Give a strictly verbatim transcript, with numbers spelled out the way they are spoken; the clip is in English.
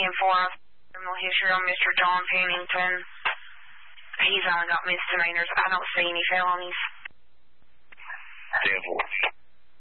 ten four, criminal history on Mister John Pennington. He's only got misdemeanors. I don't see any felonies. ten four.